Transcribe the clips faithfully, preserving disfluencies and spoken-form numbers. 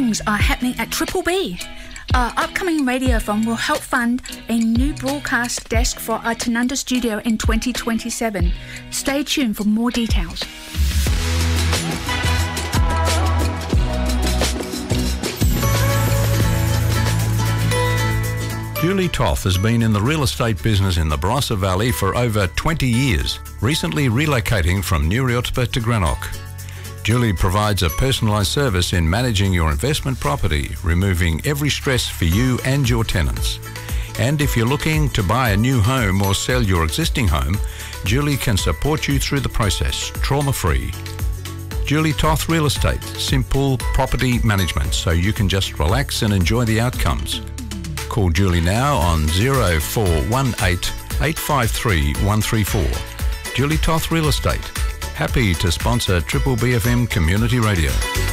songs are happening at Triple B. Our upcoming radiothon will help fund a new broadcast desk for our Tanunda studio in twenty twenty-seven. Stay tuned for more details. Julie Toth has been in the real estate business in the Barossa Valley for over twenty years, recently relocating from Newriotpa to Greenock. Julie provides a personalised service in managing your investment property, removing every stress for you and your tenants. And if you're looking to buy a new home or sell your existing home, Julie can support you through the process, trauma-free. Julie Toth Real Estate, simple property management so you can just relax and enjoy the outcomes. Call Julie now on zero four one eight, eight five three, one three four. Julie Toth Real Estate. Happy to sponsor Triple B F M Community Radio.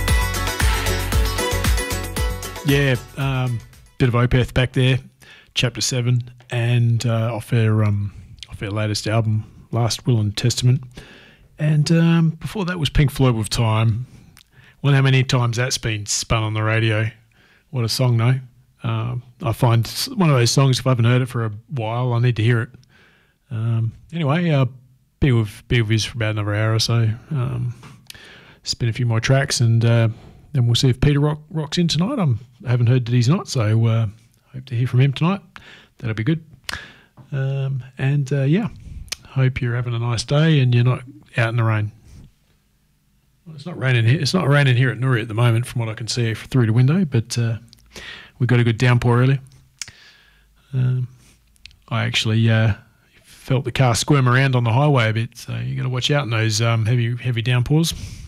Yeah, um, bit of Opeth back there, Chapter seven, and uh, off their um, off their latest album, Last Will and Testament. And um, before that was Pink Floyd with Time. Wonder how many times that's been spun on the radio. What a song, no? Um, I find it's one of those songs, if I haven't heard it for a while, I need to hear it. Um, anyway, uh, be with be with us for about another hour or so. Um, spin a few more tracks, and uh, then we'll see if Peter Rock rocks in tonight. I'm, I haven't heard that he's not, so uh, hope to hear from him tonight. That'll be good. Um, and uh, yeah, hope you're having a nice day and you're not out in the rain. Well, it's not raining here. It's not raining here at Nuri at the moment, from what I can see through the window, but. Uh, We got a good downpour earlier. Um, I actually uh, felt the car squirm around on the highway a bit, so you got to watch out in those um, heavy heavy downpours.